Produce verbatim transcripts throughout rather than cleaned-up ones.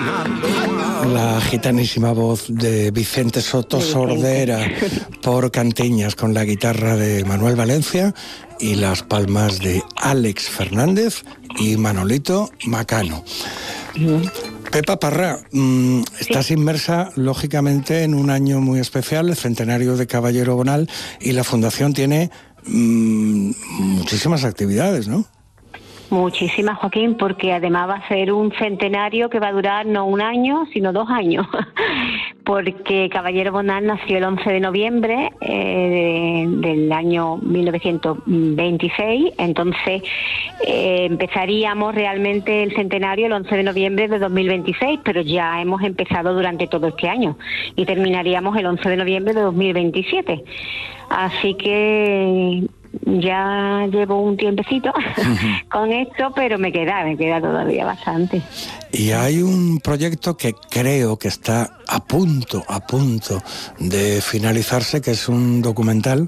La gitanísima voz de Vicente Soto Sordera por Cantiñas, con la guitarra de Manuel Valencia y las palmas de Álex Fernández y Manolito Macano. Pepa Parra, mmm, estás inmersa, lógicamente, en un año muy especial, el centenario de Caballero Bonal, y la Fundación tiene mmm, muchísimas actividades, ¿no? Muchísimas, Joaquín, porque además va a ser un centenario que va a durar no un año, sino dos años, porque Caballero Bonal nació el once de noviembre eh, de, del año mil novecientos veintiséis, entonces eh, empezaríamos realmente el centenario el once de noviembre de dos mil veintiséis, pero ya hemos empezado durante todo este año y terminaríamos el once de noviembre de dos mil veintisiete. Así que ya llevo un tiempecito uh-huh. con esto, pero me queda, me queda todavía bastante. Y hay un proyecto que creo que está a punto, a punto de finalizarse, que es un documental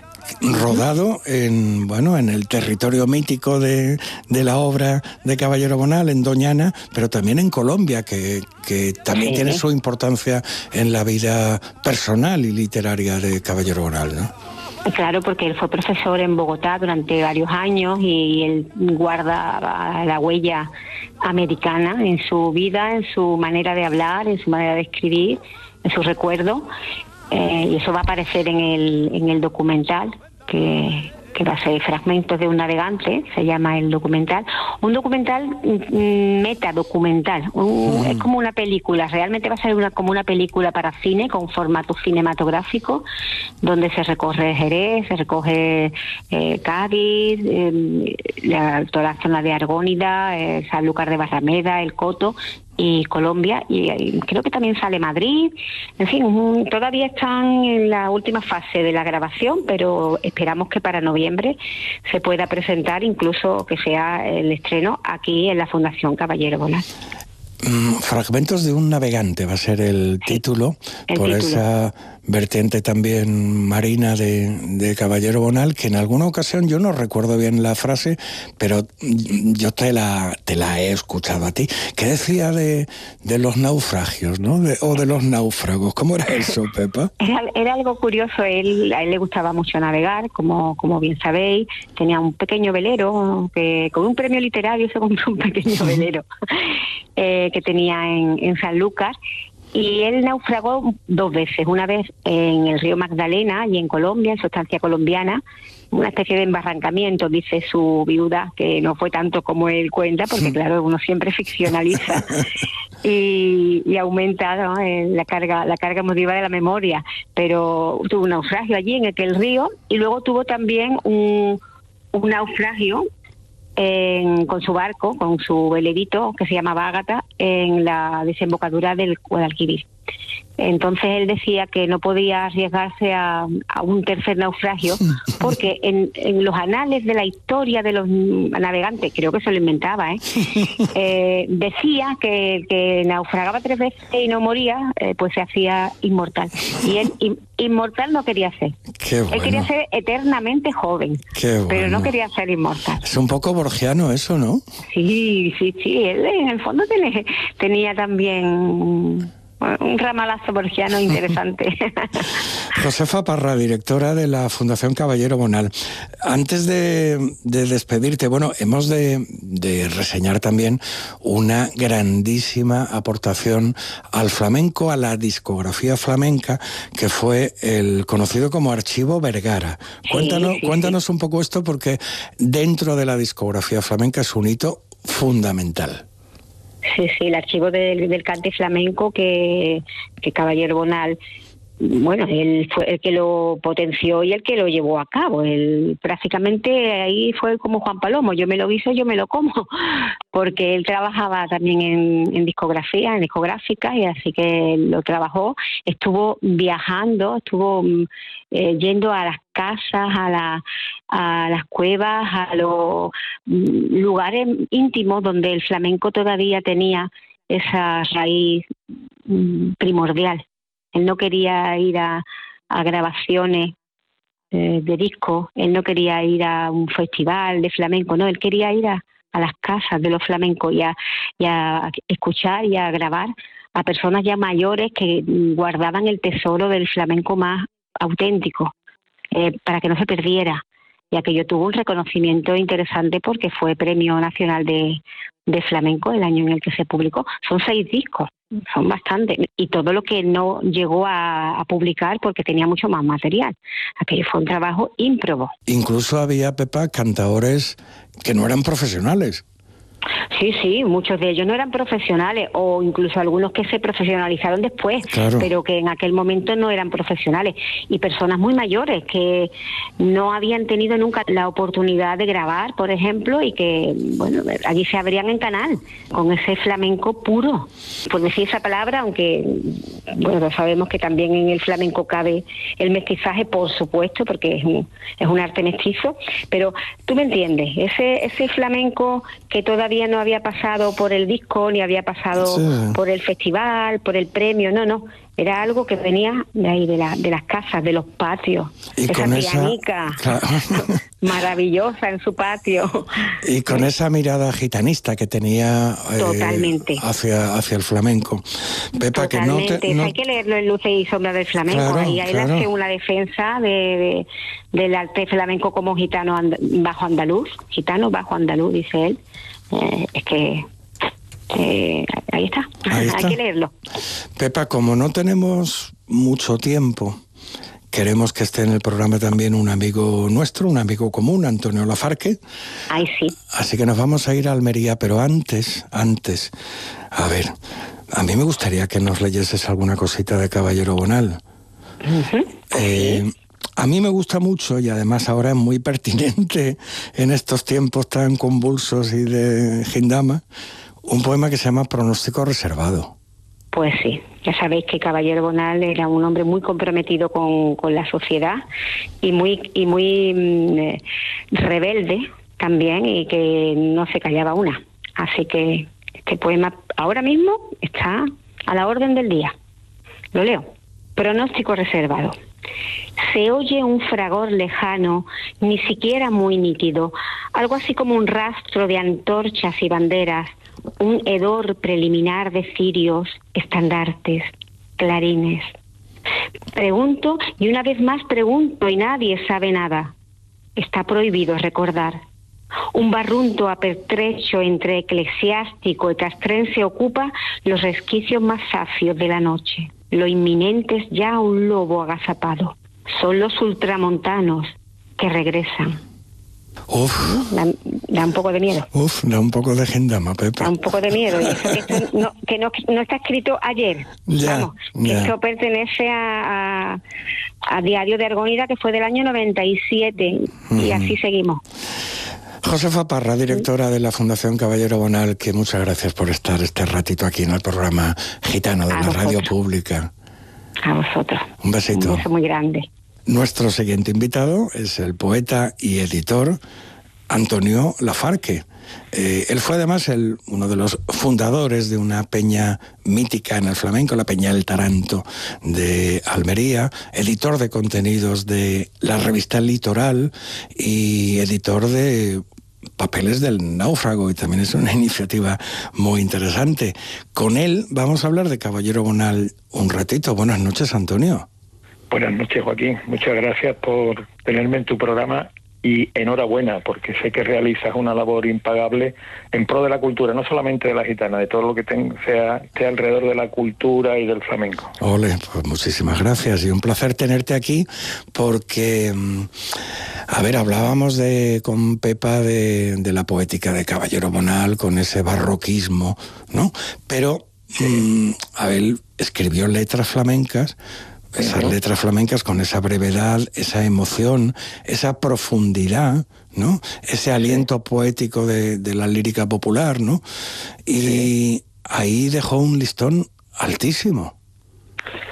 rodado en, bueno, en el territorio mítico de, de la obra de Caballero Bonal, en Doñana, pero también en Colombia, que, que también sí. tiene su importancia en la vida personal y literaria de Caballero Bonal, ¿no? Claro, porque él fue profesor en Bogotá durante varios años y él guarda la huella americana en su vida, en su manera de hablar, en su manera de escribir, en sus recuerdos, eh, y eso va a aparecer en el, en el documental que... que va a ser Fragmentos de un navegante, se llama el documental. Un documental mm, metadocumental, un, mm. es como una película, realmente va a ser una, como una película para cine, con formato cinematográfico, donde se recorre Jerez, se recoge eh, Cádiz, eh, la, toda la zona de Argónida, eh, Sanlúcar de Barrameda, El Coto, y Colombia, y, y creo que también sale Madrid. En fin, todavía están en la última fase de la grabación, pero esperamos que para noviembre se pueda presentar, incluso que sea el estreno aquí en la Fundación Caballero Bonal. Mm, Fragmentos de un navegante va a ser el sí, título, el por título. Esa vertiente también marina de, de Caballero Bonal, que en alguna ocasión, yo no recuerdo bien la frase, pero yo te la te la he escuchado a ti, que decía de, de los naufragios, ¿no? De, o de los náufragos. ¿Cómo era eso, Pepa? Era, era algo curioso. Él, a él le gustaba mucho navegar, como, como bien sabéis. Tenía un pequeño velero, que con un premio literario se compró un pequeño velero eh, que tenía en, en Sanlúcar. Y él naufragó dos veces, una vez en el río Magdalena y en Colombia, en su estancia colombiana, una especie de embarrancamiento, dice su viuda, que no fue tanto como él cuenta, porque claro, uno siempre ficcionaliza y, y aumenta, ¿no?, la carga la carga emotiva de la memoria, pero tuvo un naufragio allí en aquel río, y luego tuvo también un, un naufragio En, con su barco, con su velerito que se llamaba Ágata, en la desembocadura del Guadalquivir. Entonces él decía que no podía arriesgarse a, a un tercer naufragio porque en, en los anales de la historia de los navegantes, creo que se lo inventaba, ¿eh? eh decía que el que naufragaba tres veces y no moría, eh, pues se hacía inmortal. Y él in, inmortal no quería ser. Qué bueno. Él quería ser eternamente joven, Qué bueno. pero no quería ser inmortal. Es un poco borgiano eso, ¿no? Sí, sí, sí. Él en el fondo tenía, tenía también un ramalazo borgiano interesante. Josefa Parra, directora de la Fundación Caballero Bonal. Antes de, de despedirte, bueno, hemos de, de reseñar también una grandísima aportación al flamenco, a la discografía flamenca, que fue el conocido como Archivo Vergara. Sí, cuéntanos, sí, cuéntanos sí. un poco esto, porque dentro de la discografía flamenca es un hito fundamental. Sí, sí, el archivo del, del cante flamenco que, que Caballero Bonal, bueno, él fue el que lo potenció y el que lo llevó a cabo. Él prácticamente ahí fue como Juan Palomo, yo me lo guiso, yo me lo como, porque él trabajaba también en, en discografía, en discográfica, y así que lo trabajó, estuvo viajando, estuvo eh, yendo a las casas, a, la, a las cuevas, a los lugares íntimos donde el flamenco todavía tenía esa raíz primordial. Él no quería ir a, a grabaciones eh, de discos, él no quería ir a un festival de flamenco, no, él quería ir a, a las casas de los flamencos y a, y a escuchar y a grabar a personas ya mayores que guardaban el tesoro del flamenco más auténtico, eh, para que no se perdiera. Y aquello tuvo un reconocimiento interesante porque fue Premio Nacional de, de Flamenco el año en el que se publicó. Son seis discos, son bastantes, y todo lo que no llegó a, a publicar porque tenía mucho más material. Aquello fue un trabajo ímprobo. Incluso había, Pepa, cantadores que no eran profesionales. Sí, sí, muchos de ellos no eran profesionales, o incluso algunos que se profesionalizaron después, claro, pero que en aquel momento no eran profesionales, y personas muy mayores que no habían tenido nunca la oportunidad de grabar, por ejemplo, y que, bueno, allí se abrían en canal con ese flamenco puro, por decir esa palabra, aunque, bueno, sabemos que también en el flamenco cabe el mestizaje, por supuesto, porque es un, es un arte mestizo, pero tú me entiendes, ese, ese flamenco que todavía no había pasado por el disco, ni había pasado sí. por el festival, por el premio, no, no, era algo que venía de ahí, de, la, de las casas, de los patios, y esa con pianica esa, claro, maravillosa en su patio. Y con esa mirada gitanista que tenía eh, totalmente hacia, hacia el flamenco. Pepa, totalmente. que no te, no... hay que leerlo en Luces y Sombras del Flamenco, claro, ahí él claro. hace una defensa de, de, del arte flamenco como gitano and, bajo andaluz, gitano bajo andaluz, dice él. Eh, es que eh, ahí está, ahí está. Hay que leerlo. Pepa, como no tenemos mucho tiempo, queremos que esté en el programa también un amigo nuestro, un amigo común, Antonio Lafarque. Ay, sí. Así que nos vamos a ir a Almería, pero antes, antes, a ver, a mí me gustaría que nos leyeses alguna cosita de Caballero Bonal. Uh-huh. Eh, sí. A mí me gusta mucho, y además ahora es muy pertinente en estos tiempos tan convulsos y de gindama, un poema que se llama Pronóstico Reservado. Pues sí, ya sabéis que Caballero Bonal era un hombre muy comprometido con, con la sociedad y muy, y muy mm, rebelde también, y que no se callaba una. Así que este poema ahora mismo está a la orden del día. Lo leo. Pronóstico reservado. Se oye un fragor lejano, ni siquiera muy nítido, algo así como un rastro de antorchas y banderas, un hedor preliminar de cirios, estandartes, clarines. Pregunto, y una vez más pregunto, y nadie sabe nada. Está prohibido recordar. Un barrunto apertrecho entre eclesiástico y castrense ocupa los resquicios más safios de la noche. Lo inminente es ya un lobo agazapado. Son los ultramontanos que regresan. Uf. Da, da un poco de miedo. Uf, da un poco de gendama, Pepa. Da un poco de miedo. Y eso que, esto no, que no, no está escrito ayer. Ya, Vamos, que ya. esto pertenece a, a, a Diario de Argonida, que fue del año noventa y siete. Mm. Y así seguimos. Josefa Parra, directora de la Fundación Caballero Bonal, que muchas gracias por estar este ratito aquí en el programa Gitano de a la vosotros. Radio Pública. A vosotros. Un besito. Un beso muy grande. Nuestro siguiente invitado es el poeta y editor Antonio Lafarque. Eh, él fue además el, uno de los fundadores de una peña mítica en el flamenco, la Peña El Taranto de Almería, editor de contenidos de la revista Litoral y editor de Papeles del Náufrago, y también es una iniciativa muy interesante. Con él vamos a hablar de Caballero Bonal un ratito. Buenas noches, Antonio. Buenas noches, Joaquín. Muchas gracias por tenerme en tu programa y enhorabuena, porque sé que realizas una labor impagable en pro de la cultura, no solamente de la gitana, de todo lo que ten, sea esté alrededor de la cultura y del flamenco. Ole, pues muchísimas gracias y un placer tenerte aquí, porque, a ver, hablábamos de con Pepa de, de la poética de Caballero Bonal, con ese barroquismo, ¿no? Pero, sí. mmm, a ver, escribió letras flamencas, esas letras flamencas con esa brevedad, esa emoción, esa profundidad, ¿no? Ese aliento poético de, de la lírica popular, ¿no? Y sí. ahí dejó un listón altísimo.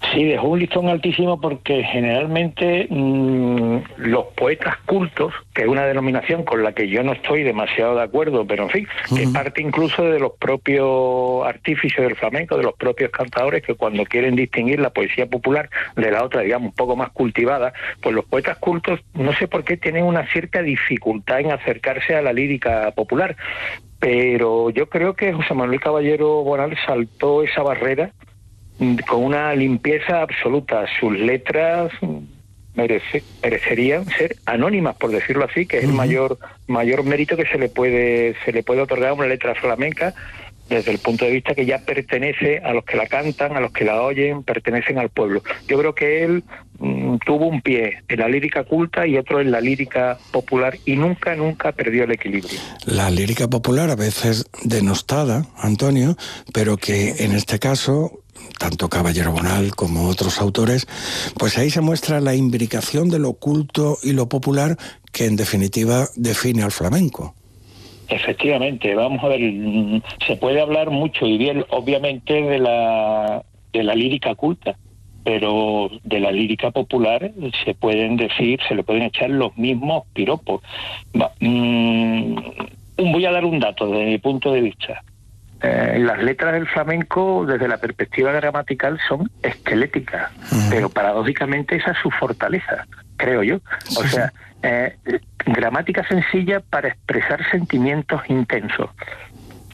Sí, dejó un listón altísimo porque generalmente mmm, los poetas cultos, que es una denominación con la que yo no estoy demasiado de acuerdo, pero en fin, uh-huh. que parte incluso de los propios artífices del flamenco, de los propios cantadores, que cuando quieren distinguir la poesía popular de la otra, digamos, un poco más cultivada, pues los poetas cultos, no sé por qué, tienen una cierta dificultad en acercarse a la lírica popular. Pero yo creo que José Manuel Caballero Bonal saltó esa barrera con una limpieza absoluta. Sus letras merece, merecerían ser anónimas, por decirlo así, que es uh-huh. el mayor mayor mérito que se le puede se le puede otorgar a una letra flamenca, desde el punto de vista que ya pertenece a los que la cantan, a los que la oyen, pertenecen al pueblo. Yo creo que él mmm, tuvo un pie en la lírica culta y otro en la lírica popular, y nunca, nunca perdió el equilibrio. La lírica popular a veces denostada, Antonio, pero que en este caso, tanto Caballero Bonal como otros autores, pues ahí se muestra la imbricación de lo culto y lo popular que en definitiva define al flamenco. Efectivamente, vamos a ver, se puede hablar mucho y bien, obviamente, de la de la lírica culta, pero de la lírica popular se pueden decir, se le pueden echar los mismos piropos. Va, mmm, voy a dar un dato desde mi punto de vista. Eh, las letras del flamenco, desde la perspectiva gramatical, son esqueléticas, uh-huh. pero paradójicamente esa es su fortaleza, creo yo. O sea, eh, gramática sencilla para expresar sentimientos intensos.